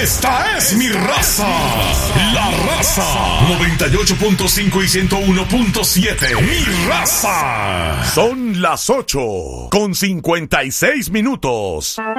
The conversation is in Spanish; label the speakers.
Speaker 1: Esta es mi raza. La Raza 98.5 y 101.7. Mi raza.
Speaker 2: Son las 8:56.